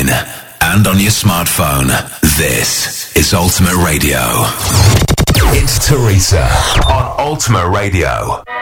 online and on your smartphone. This is Ultimate Radio. It's Teresa on Ultimate Radio.